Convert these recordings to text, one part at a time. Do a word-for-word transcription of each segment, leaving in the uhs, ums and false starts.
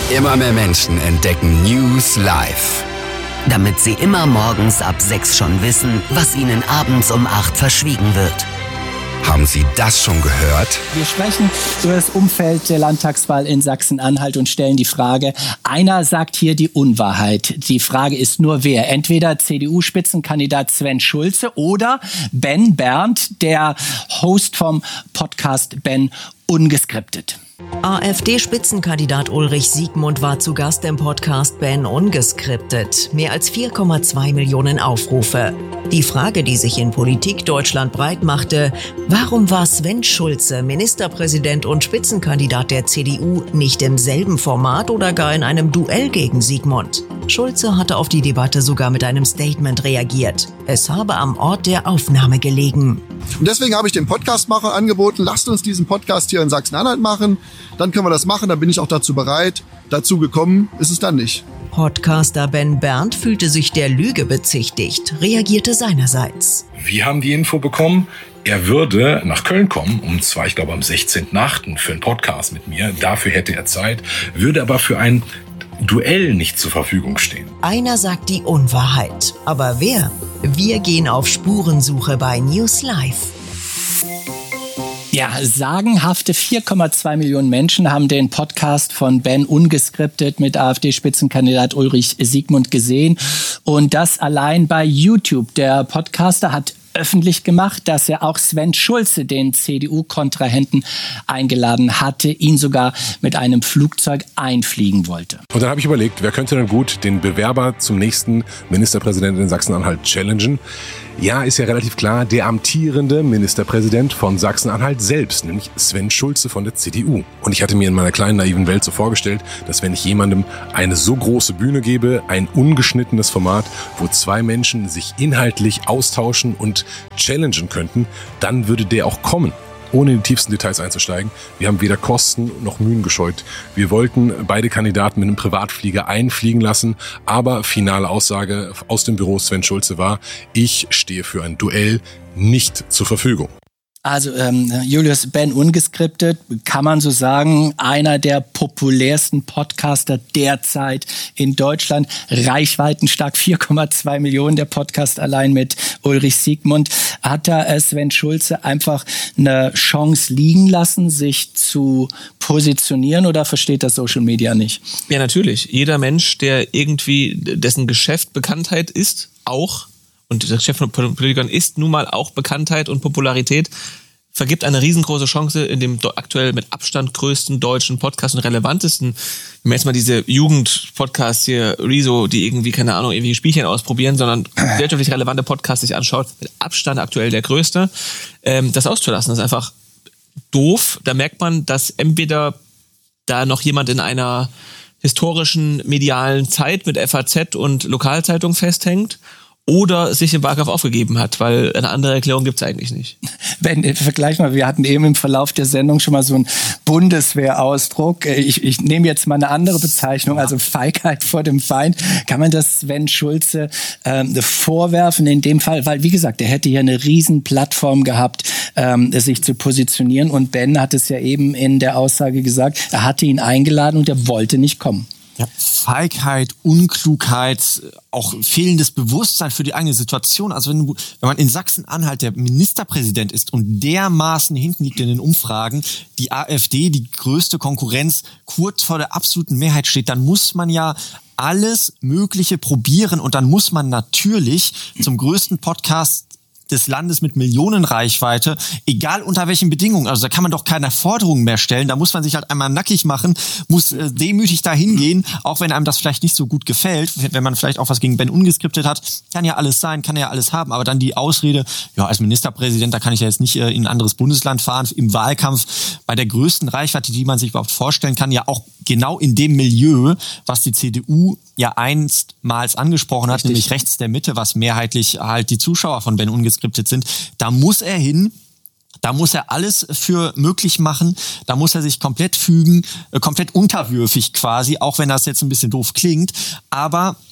Immer mehr Menschen entdecken News Live. Damit sie immer morgens ab sechs schon wissen, was ihnen abends um acht verschwiegen wird. Haben Sie das schon gehört? Wir sprechen über das Umfeld der Landtagswahl in Sachsen-Anhalt und stellen die Frage, einer sagt hier die Unwahrheit. Die Frage ist nur wer. Entweder C D U-Spitzenkandidat Sven Schulze oder Ben Berndt, der Host vom Podcast Ben Ungeskriptet. AfD-Spitzenkandidat Ulrich Siegmund war zu Gast im Podcast Ben Ungeskriptet. Mehr als vier Komma zwei Millionen Aufrufe. Die Frage, die sich in Politik Deutschland breit machte, warum war Sven Schulze, Ministerpräsident und Spitzenkandidat der C D U, nicht im selben Format oder gar in einem Duell gegen Siegmund? Schulze hatte auf die Debatte sogar mit einem Statement reagiert. Es habe am Ort der Aufnahme gelegen. Und deswegen habe ich den Podcastmacher angeboten, lasst uns diesen Podcast hier in Sachsen-Anhalt machen. Dann können wir das machen, dann bin ich auch dazu bereit. Dazu gekommen ist es dann nicht. Podcaster Ben Berndt fühlte sich der Lüge bezichtigt, reagierte seinerseits. Wir haben die Info bekommen, er würde nach Köln kommen, und zwar, ich glaube, am sechzehnten achten für einen Podcast mit mir. Dafür hätte er Zeit, würde aber für ein Duell nicht zur Verfügung stehen. Einer sagt die Unwahrheit. Aber wer? Wir gehen auf Spurensuche bei News Live. Ja, sagenhafte vier Komma zwei Millionen Menschen haben den Podcast von Ben Ungeskriptet mit AfD-Spitzenkandidat Ulrich Siegmund gesehen. Und das allein bei YouTube. Der Podcaster hat öffentlich gemacht, dass er auch Sven Schulze, den C D U-Kontrahenten, eingeladen hatte, ihn sogar mit einem Flugzeug einfliegen wollte. Und dann habe ich überlegt, wer könnte dann gut den Bewerber zum nächsten Ministerpräsidenten in Sachsen-Anhalt challengen? Ja, ist ja relativ klar, der amtierende Ministerpräsident von Sachsen-Anhalt selbst, nämlich Sven Schulze von der C D U. Und ich hatte mir in meiner kleinen naiven Welt so vorgestellt, dass wenn ich jemandem eine so große Bühne gebe, ein ungeschnittenes Format, wo zwei Menschen sich inhaltlich austauschen und challengen könnten, dann würde der auch kommen. Ohne in die tiefsten Details einzusteigen. Wir haben weder Kosten noch Mühen gescheut. Wir wollten beide Kandidaten mit einem Privatflieger einfliegen lassen, aber finale Aussage aus dem Büro Sven Schulze war, ich stehe für ein Duell nicht zur Verfügung. Also ähm, Julius, Ben Ungeskriptet, kann man so sagen, einer der populärsten Podcaster derzeit in Deutschland. Reichweitenstark, vier Komma zwei Millionen, der Podcast allein mit Ulrich Siegmund. Hat da äh, Sven Schulze einfach eine Chance liegen lassen, sich zu positionieren, oder versteht das Social Media nicht? Ja, natürlich. Jeder Mensch, der irgendwie, dessen Geschäft Bekanntheit ist, auch, und das Geschäft von Politikern ist nun mal auch Bekanntheit und Popularität, vergibt eine riesengroße Chance in dem aktuell mit Abstand größten deutschen Podcast und relevantesten, wenn wir jetzt mal diese Jugend-Podcasts hier, Rezo, die irgendwie, keine Ahnung, irgendwie Spielchen ausprobieren, sondern gesellschaftlich relevante Podcasts sich anschaut, mit Abstand aktuell der größte, ähm, das auszulassen, das ist einfach doof. Da merkt man, dass entweder da noch jemand in einer historischen medialen Zeit mit F A Z und Lokalzeitung festhängt, oder sich im Wahlkampf aufgegeben hat, weil eine andere Erklärung gibt's eigentlich nicht. Ben, vergleich mal, wir hatten eben im Verlauf der Sendung schon mal so einen Bundeswehrausdruck. Ich, ich nehme jetzt mal eine andere Bezeichnung, also Feigheit vor dem Feind. Kann man das Sven Schulze ähm, vorwerfen in dem Fall? Weil, wie gesagt, er hätte hier eine riesen Plattform gehabt, ähm, sich zu positionieren. Und Ben hat es ja eben in der Aussage gesagt, er hatte ihn eingeladen und er wollte nicht kommen. Ja, Feigheit, Unklugheit, auch fehlendes Bewusstsein für die eigene Situation. Also wenn, du, wenn man in Sachsen-Anhalt der Ministerpräsident ist und dermaßen hinten liegt in den Umfragen, die AfD, die größte Konkurrenz, kurz vor der absoluten Mehrheit steht, dann muss man ja alles Mögliche probieren und dann muss man natürlich zum größten Podcast des Landes mit Millionenreichweite, egal unter welchen Bedingungen. Also da kann man doch keine Forderungen mehr stellen. Da muss man sich halt einmal nackig machen, muss äh, demütig da hingehen, auch wenn einem das vielleicht nicht so gut gefällt, wenn man vielleicht auch was gegen Ben Ungeskriptet hat. Kann ja alles sein, kann ja alles haben, aber dann die Ausrede, ja, als Ministerpräsident, da kann ich ja jetzt nicht äh, in ein anderes Bundesland fahren, im Wahlkampf bei der größten Reichweite, die man sich überhaupt vorstellen kann, ja auch genau in dem Milieu, was die C D U ja einstmals angesprochen hat, Richtig. nämlich rechts der Mitte, was mehrheitlich halt die Zuschauer von Ben Ungeskriptet sind. Da muss er hin, da muss er alles für möglich machen, da muss er sich komplett fügen, äh, komplett unterwürfig quasi, auch wenn das jetzt ein bisschen doof klingt, aber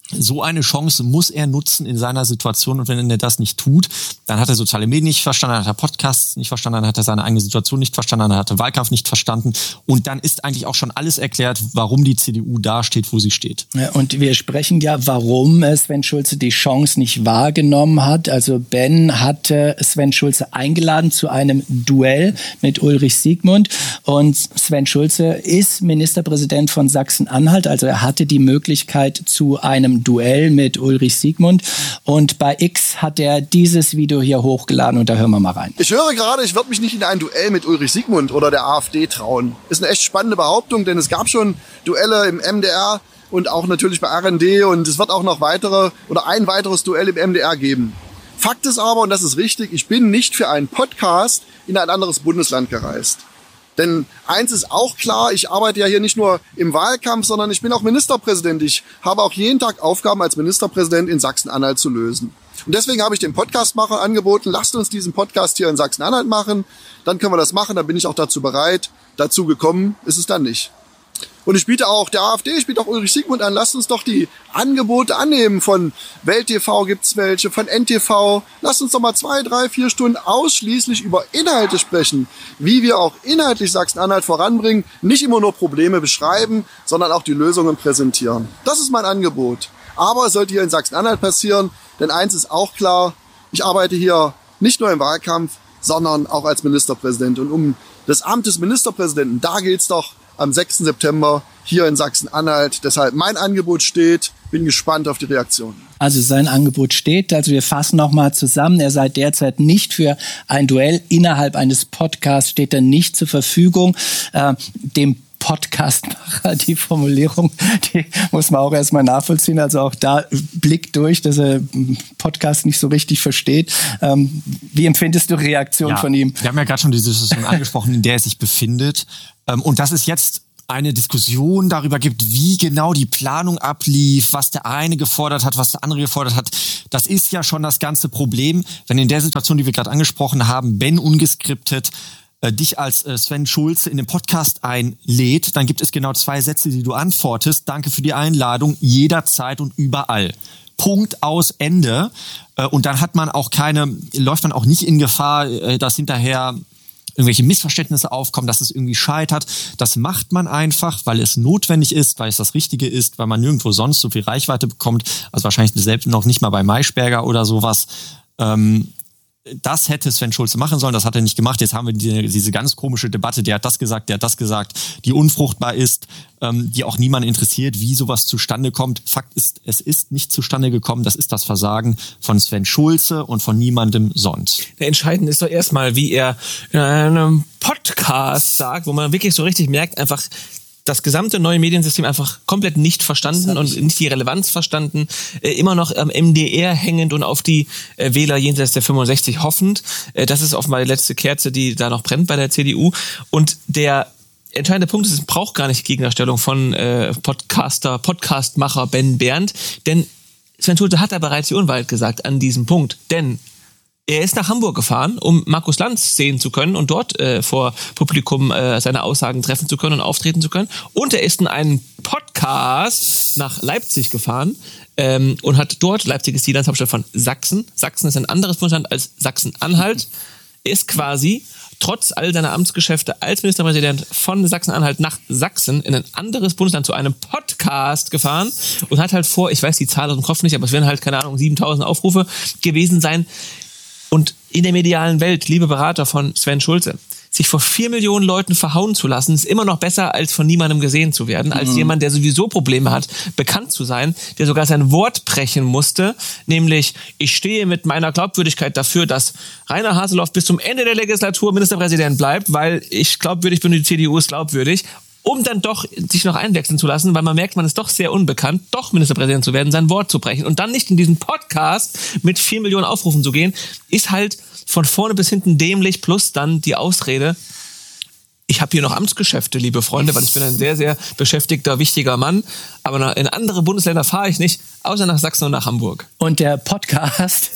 So eine Chance muss er nutzen in seiner Situation, und wenn er das nicht tut, dann hat er soziale Medien nicht verstanden, dann hat er Podcasts nicht verstanden, dann hat er seine eigene Situation nicht verstanden, dann hat er Wahlkampf nicht verstanden, und dann ist eigentlich auch schon alles erklärt, warum die C D U da steht, wo sie steht. Ja, und wir sprechen ja, warum Sven Schulze die Chance nicht wahrgenommen hat. Also Ben hatte Sven Schulze eingeladen zu einem Duell mit Ulrich Siegmund, und Sven Schulze ist Ministerpräsident von Sachsen-Anhalt, also er hatte die Möglichkeit zu einem Duell mit Ulrich Siegmund, und bei X hat er dieses Video hier hochgeladen, und da hören wir mal rein. Ich höre gerade, ich würde mich nicht in ein Duell mit Ulrich Siegmund oder der AfD trauen. Ist eine echt spannende Behauptung, denn es gab schon Duelle im M D R und auch natürlich bei R N D, und es wird auch noch weitere oder ein weiteres Duell im M D R geben. Fakt ist aber, und das ist richtig, ich bin nicht für einen Podcast in ein anderes Bundesland gereist. Denn eins ist auch klar, ich arbeite ja hier nicht nur im Wahlkampf, sondern ich bin auch Ministerpräsident. Ich habe auch jeden Tag Aufgaben als Ministerpräsident in Sachsen-Anhalt zu lösen. Und deswegen habe ich den Podcastmacher angeboten, lasst uns diesen Podcast hier in Sachsen-Anhalt machen. Dann können wir das machen, dann bin ich auch dazu bereit. Dazu gekommen ist es dann nicht. Und ich biete auch der AfD, ich biete auch Ulrich Siegmund an, lasst uns doch die Angebote annehmen. Von Welt T V gibt's welche, von N T V. Lasst uns doch mal zwei, drei, vier Stunden ausschließlich über Inhalte sprechen. Wie wir auch inhaltlich Sachsen-Anhalt voranbringen. Nicht immer nur Probleme beschreiben, sondern auch die Lösungen präsentieren. Das ist mein Angebot. Aber es sollte hier in Sachsen-Anhalt passieren, denn eins ist auch klar, ich arbeite hier nicht nur im Wahlkampf, sondern auch als Ministerpräsident. Und um das Amt des Ministerpräsidenten, da geht's doch am sechsten September hier in Sachsen-Anhalt. Deshalb mein Angebot steht. Bin gespannt auf die Reaktion. Also sein Angebot steht. Also wir fassen nochmal zusammen. Er sei derzeit nicht für ein Duell innerhalb eines Podcasts, steht er nicht zur Verfügung. Äh, dem Podcastmacher, die Formulierung, die muss man auch erstmal nachvollziehen. Also auch da Blick durch, dass er Podcast nicht so richtig versteht. Ähm, wie empfindest du Reaktion ja, von ihm? Wir haben ja gerade schon die Situation angesprochen, in der er sich befindet. Ähm, und das ist jetzt eine Diskussion darüber gibt, wie genau die Planung ablief, was der eine gefordert hat, was der andere gefordert hat. Das ist ja schon das ganze Problem, wenn in der Situation, die wir gerade angesprochen haben, Ben ungeskriptet äh, dich als äh, Sven Schulze in den Podcast einlädt, dann gibt es genau zwei Sätze, die du antwortest. Danke für die Einladung, jederzeit und überall. Punkt, aus, Ende. Äh, und dann hat man auch keine, läuft man auch nicht in Gefahr, äh, dass hinterher irgendwelche Missverständnisse aufkommen, dass es irgendwie scheitert. Das macht man einfach, weil es notwendig ist, weil es das Richtige ist, weil man nirgendwo sonst so viel Reichweite bekommt. Also wahrscheinlich selbst noch nicht mal bei Maischberger oder sowas. Ähm, das hätte Sven Schulze machen sollen, das hat er nicht gemacht. Jetzt haben wir die, diese ganz komische Debatte, der hat das gesagt, der hat das gesagt, die unfruchtbar ist, ähm, die auch niemanden interessiert, wie sowas zustande kommt. Fakt ist, es ist nicht zustande gekommen. Das ist das Versagen von Sven Schulze und von niemandem sonst. Der Entscheidende ist doch erstmal, wie er in einem Podcast sagt, wo man wirklich so richtig merkt, einfach das gesamte neue Mediensystem einfach komplett nicht verstanden und nicht die Relevanz verstanden, äh, immer noch am M D R hängend und auf die äh, Wähler jenseits der fünfundsechzig hoffend. Äh, das ist offenbar die letzte Kerze, die da noch brennt bei der C D U. Und der entscheidende Punkt ist, es braucht gar nicht Gegendarstellung von äh, Podcaster, Podcastmacher Ben Berndt, denn Sven Schulze hat da bereits die Unwahrheit gesagt an diesem Punkt, denn er ist nach Hamburg gefahren, um Markus Lanz sehen zu können und dort äh, vor Publikum äh, seine Aussagen treffen zu können und auftreten zu können. Und er ist in einen Podcast nach Leipzig gefahren ähm, und hat dort, Leipzig ist die Landeshauptstadt von Sachsen. Sachsen ist ein anderes Bundesland als Sachsen-Anhalt. Er ist quasi trotz all seiner Amtsgeschäfte als Ministerpräsident von Sachsen-Anhalt nach Sachsen in ein anderes Bundesland zu einem Podcast gefahren und hat halt vor, ich weiß die Zahl aus dem Kopf nicht, aber es werden halt, keine Ahnung, siebentausend Aufrufe gewesen sein. Und in der medialen Welt, liebe Berater von Sven Schulze, sich vor vier Millionen Leuten verhauen zu lassen, ist immer noch besser, als von niemandem gesehen zu werden, als mhm. jemand, der sowieso Probleme hat, bekannt zu sein, der sogar sein Wort brechen musste, nämlich, ich stehe mit meiner Glaubwürdigkeit dafür, dass Rainer Haseloff bis zum Ende der Legislatur Ministerpräsident bleibt, weil ich glaubwürdig bin und die C D U ist glaubwürdig, um dann doch sich noch einwechseln zu lassen, weil man merkt, man ist doch sehr unbekannt, doch Ministerpräsident zu werden, sein Wort zu brechen und dann nicht in diesen Podcast mit vier Millionen Aufrufen zu gehen, ist halt von vorne bis hinten dämlich, plus dann die Ausrede, ich habe hier noch Amtsgeschäfte, liebe Freunde, weil ich bin ein sehr, sehr beschäftigter, wichtiger Mann. Aber in andere Bundesländer fahre ich nicht, außer nach Sachsen und nach Hamburg. Und der Podcast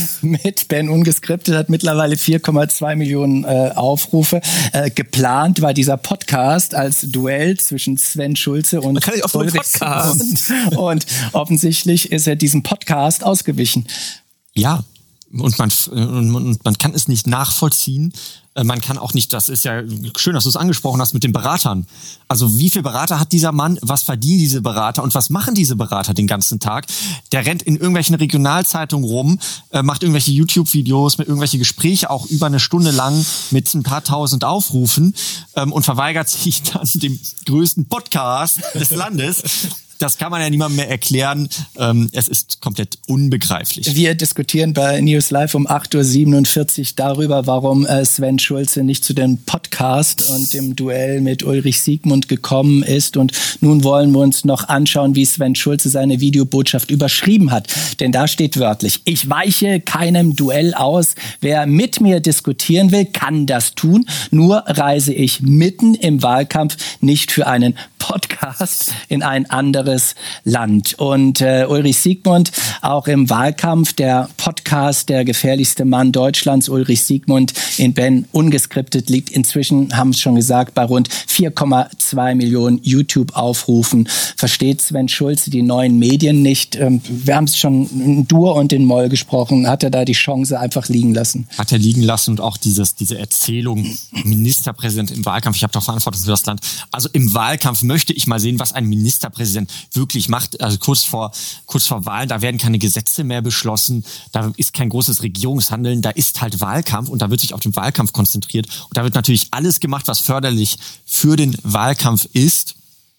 mit Ben Ungeskriptet hat mittlerweile vier Komma zwei Millionen äh, Aufrufe. Äh, geplant war dieser Podcast als Duell zwischen Sven Schulze und Man kann nicht auf einen Podcast. Und, und offensichtlich ist er diesem Podcast ausgewichen. Ja, und man, und man kann es nicht nachvollziehen. Man kann auch nicht, das ist ja schön, dass du es angesprochen hast mit den Beratern. Also wie viele Berater hat dieser Mann, was verdienen diese Berater und was machen diese Berater den ganzen Tag? Der rennt in irgendwelchen Regionalzeitungen rum, macht irgendwelche YouTube-Videos, mit irgendwelche Gespräche auch über eine Stunde lang mit ein paar tausend Aufrufen und verweigert sich dann dem größten Podcast des Landes. Das kann man ja niemandem mehr erklären. Ähm, es ist komplett unbegreiflich. Wir diskutieren bei News Live um acht Uhr siebenundvierzig darüber, warum äh, Sven Schulze nicht zu dem Podcast und dem Duell mit Ulrich Siegmund gekommen ist. Und nun wollen wir uns noch anschauen, wie Sven Schulze seine Videobotschaft überschrieben hat. Denn da steht wörtlich: Ich weiche keinem Duell aus. Wer mit mir diskutieren will, kann das tun. Nur reise ich mitten im Wahlkampf nicht für einen Podcast in ein anderes Land. Und äh, Ulrich Siegmund, auch im Wahlkampf, der Podcast Der gefährlichste Mann Deutschlands, Ulrich Siegmund in Ben Ungeskriptet, liegt inzwischen, haben es schon gesagt, bei rund vier Komma zwei Millionen YouTube-Aufrufen. Versteht Sven Schulze die neuen Medien nicht? Ähm, wir haben es schon in Dur und in Moll gesprochen. Hat er da die Chance einfach liegen lassen? Hat er liegen lassen und auch dieses, diese Erzählung, Ministerpräsident im Wahlkampf, ich habe doch Verantwortung für das Land. Also im Wahlkampf möchte ich mal sehen, was ein Ministerpräsident wirklich macht. Also kurz vor, kurz vor Wahlen, da werden keine Gesetze mehr beschlossen, da ist kein großes Regierungshandeln, da ist halt Wahlkampf und da wird sich auf den Wahlkampf konzentriert. Und da wird natürlich alles gemacht, was förderlich für den Wahlkampf ist.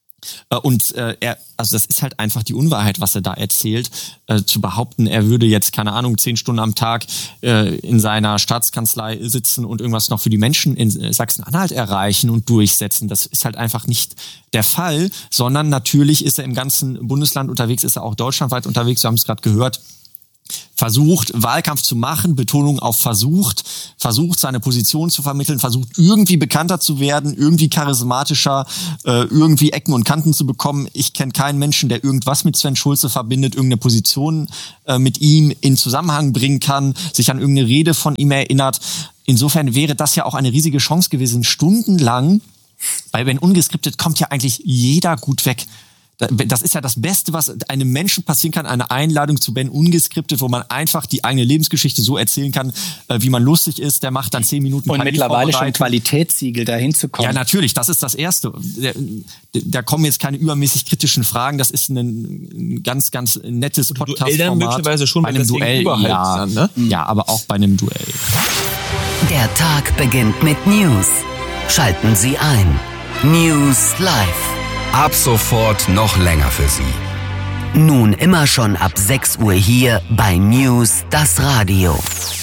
Und äh, er, also das ist halt einfach die Unwahrheit, was er da erzählt. Äh, zu behaupten, er würde jetzt, keine Ahnung, zehn Stunden am Tag äh, in seiner Staatskanzlei sitzen und irgendwas noch für die Menschen in Sachsen-Anhalt erreichen und durchsetzen, das ist halt einfach nicht der Fall, sondern natürlich ist er im ganzen Bundesland unterwegs, ist er auch deutschlandweit unterwegs, wir haben es gerade gehört, versucht, Wahlkampf zu machen, Betonung auf versucht, versucht, seine Position zu vermitteln, versucht, irgendwie bekannter zu werden, irgendwie charismatischer, äh, irgendwie Ecken und Kanten zu bekommen. Ich kenne keinen Menschen, der irgendwas mit Sven Schulze verbindet, irgendeine Position äh, mit ihm in Zusammenhang bringen kann, sich an irgendeine Rede von ihm erinnert. Insofern wäre das ja auch eine riesige Chance gewesen, stundenlang. Bei Ben Ungeskriptet kommt ja eigentlich jeder gut weg. Das ist ja das Beste, was einem Menschen passieren kann, eine Einladung zu Ben Ungeskriptet, wo man einfach die eigene Lebensgeschichte so erzählen kann, wie man lustig ist. Der macht dann zehn Minuten und mittlerweile schon Qualitätssiegel, dahin zu kommen. Ja, natürlich, das ist das Erste. Da kommen jetzt keine übermäßig kritischen Fragen. Das ist ein ganz, ganz nettes Podcast-Format. Möglicherweise schon bei einem Duell, ja, dann, ne? Ja, aber auch bei einem Duell. Der Tag beginnt mit News. Schalten Sie ein. News Live. Ab sofort noch länger für Sie. Nun immer schon ab sechs Uhr hier bei News das Radio.